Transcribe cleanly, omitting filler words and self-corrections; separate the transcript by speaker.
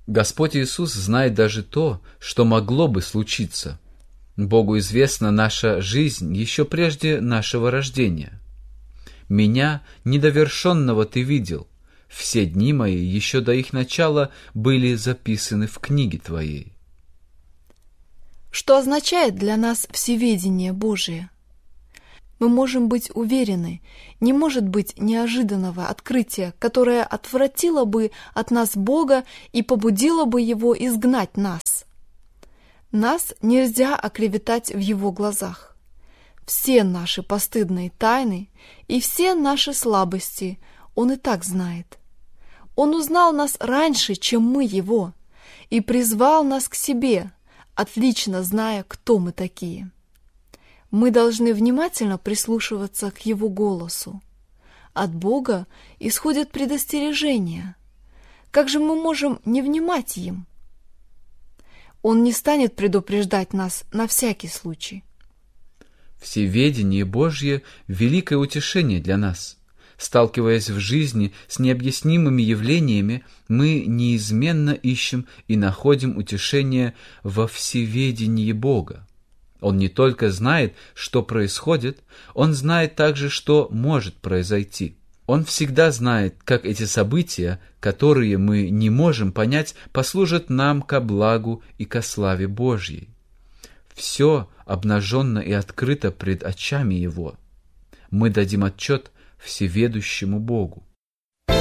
Speaker 1: Господь Иисус знает даже то, что могло бы случиться. Богу известна наша жизнь еще прежде нашего рождения. «Меня, недовершенного, ты видел. Все дни мои еще до их начала были записаны в книге твоей».
Speaker 2: Что означает для нас всеведение Божие? Мы можем быть уверены, не может быть неожиданного открытия, которое отвратило бы от нас Бога и побудило бы Его изгнать нас. Нас нельзя оклеветать в Его глазах. Все наши постыдные тайны и все наши слабости Он и так знает. Он узнал нас раньше, чем мы Его, и призвал нас к себе, отлично зная, кто мы такие. Мы должны внимательно прислушиваться к Его голосу. От Бога исходят предостережения. Как же мы можем не внимать им? Он не станет предупреждать нас на всякий случай.
Speaker 1: Всеведение Божье – великое утешение для нас. Сталкиваясь в жизни с необъяснимыми явлениями, мы неизменно ищем и находим утешение во всеведении Бога. Он не только знает, что происходит, Он знает также, что может произойти. Он всегда знает, как эти события, которые мы не можем понять, послужат нам ко благу и ко славе Божьей. Все обнаженно и открыто пред очами Его. Мы дадим отчет всеведущему Богу.